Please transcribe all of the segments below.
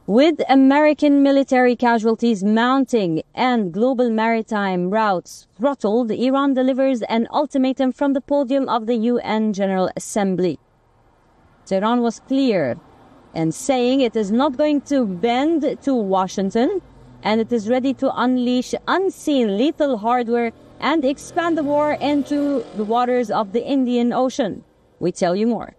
With American military casualties mounting and global maritime routes throttled, Iran delivers an ultimatum from the podium of the UN General Assembly. Tehran was clear in saying it is not going to bend to Washington, and it is ready to unleash unseen lethal hardware and expand the war into the waters of the Indian Ocean. We tell you more.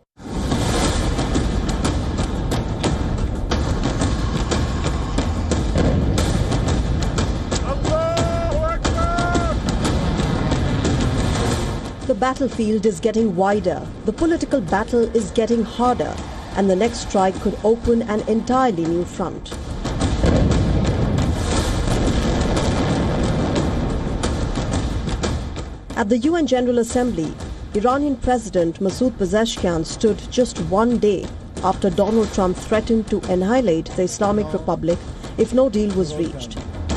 The battlefield is getting wider, the political battle is getting harder, and the next strike could open an entirely new front. At the UN General Assembly, Iranian President Masoud Pezeshkian stood just one day after Donald Trump threatened to annihilate the Islamic Republic if no deal was reached.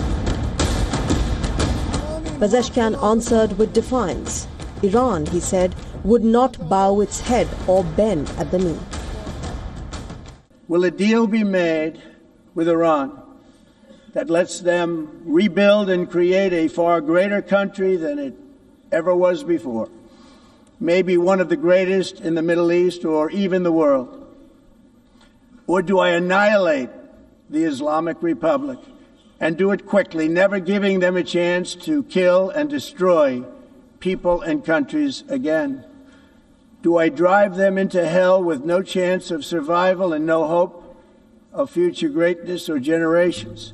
Pezeshkian answered with defiance. Iran, he said, would not bow its head or bend at the knee. Will a deal be made with Iran that lets them rebuild and create a far greater country than it ever was before? Maybe one of the greatest in the Middle East or even the world? Or do I annihilate the Islamic Republic and do it quickly, never giving them a chance to kill and destroy people and countries again? Do I drive them into hell with no chance of survival and no hope of future greatness or generations?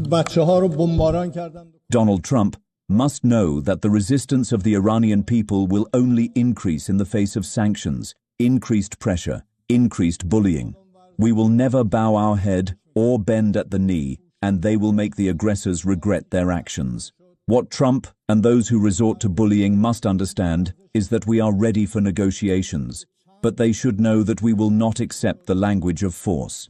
Donald Trump must know that the resistance of the Iranian people will only increase in the face of sanctions, increased pressure, increased bullying. We will never bow our head or bend at the knee, and they will make the aggressors regret their actions. What Trump and those who resort to bullying must understand is that we are ready for negotiations, but they should know that we will not accept the language of force.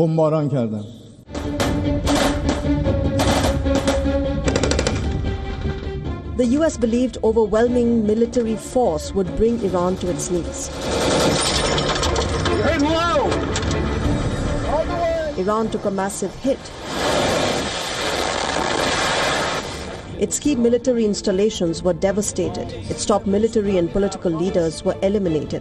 The US believed overwhelming military force would bring Iran to its knees. Iran took a massive hit. Its key military installations were devastated. Its top military and political leaders were eliminated.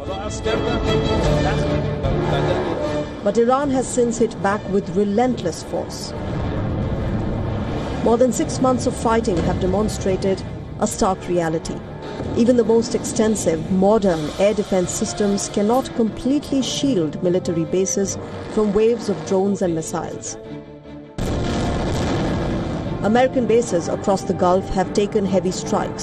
But Iran has since hit back with relentless force. More than 6 months of fighting have demonstrated a stark reality. Even the most extensive, modern air defense systems cannot completely shield military bases from waves of drones and missiles. American bases across the Gulf have taken heavy strikes.